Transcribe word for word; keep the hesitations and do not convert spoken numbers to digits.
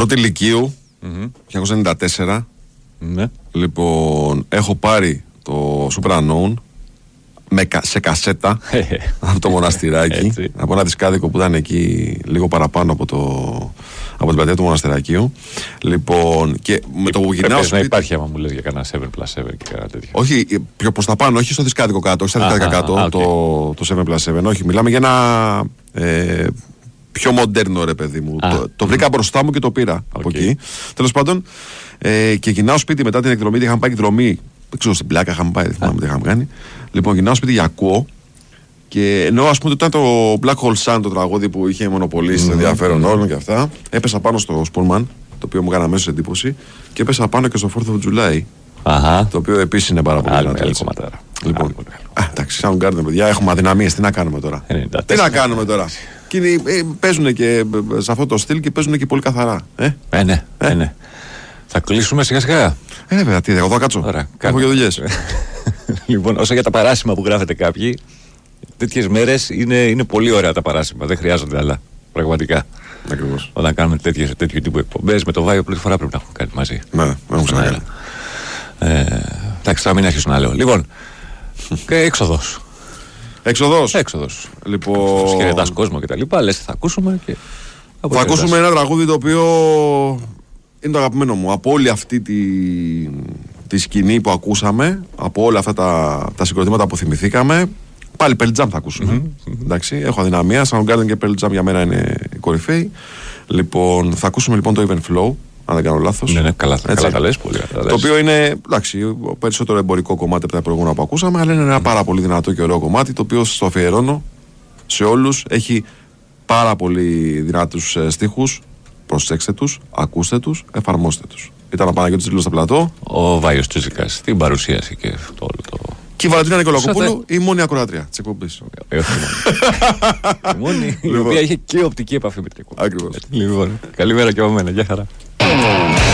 Πρώτη Λυκείου, mm-hmm. χίλια εννιακόσια ενενήντα τέσσερα. Ναι. Λοιπόν, έχω πάρει το Super Unknown με, σε κασέτα από το Μοναστηράκι. Από ένα δισκάδικο που ήταν εκεί λίγο παραπάνω από, το, από την πλατεία του Μοναστερακίου. Λοιπόν, και με το που γυρνάω σπίτι. Να υπάρχει άμα μου λες για κανένα επτά πλας επτά και κάτι τέτοιο. Όχι, πιο προς τα πάνω, όχι στο δισκάδικο κάτω, όχι στα δισκάδικα κάτω, α, okay. το, το επτά πλας επτά. Όχι, μιλάμε για ένα ε, πιο μοντέρνο ρε παιδί μου. Α, το, το βρήκα μπροστά μου και το πήρα okay. από εκεί. Τέλος πάντων, ε, και γυρνάω σπίτι μετά την εκδρομή. Είχαμε πάει εκδρομή. Δεν ξέρω, στην πλάκα είχαμε πάει, δεν θυμάμαι τι είχαμε κάνει. Λοιπόν, γυρνάω σπίτι για ακούω. Και ενώ ας πούμε ήταν το Black Hole Sun, το τραγούδι που είχε μονοπολίσει mm-hmm. το ενδιαφέρον όλων και αυτά, έπεσα πάνω στο Spoolman, το οποίο μου έκανε αμέσως εντύπωση, και έπεσα πάνω και στο fourth of July. Αχα. Το οποίο επίσης είναι πάρα πολύ δυνατό. Λοιπόν, α, εντάξει, Soundgarden, παιδιά, έχουμε αδυναμίες. Τι να κάνουμε τώρα. ενενήντα τέσσερα. Τι να κάνουμε τώρα. Και ε, παίζουν και σε αυτό το στυλ και παίζουν και πολύ καθαρά. Ε, ε ναι, ε, ναι. Θα κλείσουμε σιγά σιγά. Ε, βέβαια, τι, εγώ θα κάτσω. Ωραία, έχω και δουλειές. Λοιπόν, όσο για τα παράσημα που γράφετε κάποιοι, τέτοιες μέρες είναι, είναι πολύ ωραία τα παράσημα. Δεν χρειάζονται άλλα. Πραγματικά. Ακριβώς. Όταν κάνουμε τέτοιες, τέτοιου τύπου εκπομπές, με το Βάιο πρώτη φορά πρέπει να έχουμε κάτι μαζί. Ναι, δεν έχουμε ξανακάνει. Εντάξει, θα μην αρχίσω να λέω. Λοιπόν, και έξοδος. Έξοδος. Έξοδος. Λοιπόν. Χαιρετάς κόσμο και τα λοιπά. Λες, θα ακούσουμε και. Θα ακούσουμε ένα τραγούδι το οποίο είναι το αγαπημένο μου. Από όλη αυτή τη, τη σκηνή που ακούσαμε, από όλα αυτά τα, τα συγκροτήματα που θυμηθήκαμε, πάλι Pearl Jam θα ακούσουμε. Mm-hmm. Εντάξει, έχω αδυναμία. Soundgarden και Pearl Jam για μένα είναι κορυφαίοι. Λοιπόν, θα ακούσουμε λοιπόν το Even Flow, αν δεν κάνω λάθος. Ναι, ναι, καλά, καλά τα λες, πολύ καλά. Το οποίο είναι, εντάξει, περισσότερο εμπορικό κομμάτι από τα προηγούμενα που ακούσαμε, αλλά είναι ένα mm. πάρα πολύ δυνατό και ωραίο κομμάτι, το οποίο στο αφιερώνω σε όλους. Έχει πάρα πολύ δυνατούς ε, στίχους. Προσέξτε τους, ακούστε τους, εφαρμόστε τους. Ήταν ο Παναγιώτης Τσίλος στο πλατό. Ο Βάιος Τσίζικας την παρουσίαση και το όλο το. Και η Βαλαντίνα Νικολακοπούλου, η μόνη ακροάτρια της εκπομπής. Η μόνη, η οποία είχε και οπτική επαφή με την εκπομπή. Ακριβώς. Λοιπόν, καλημέρα και από μένα, γεια χαρά.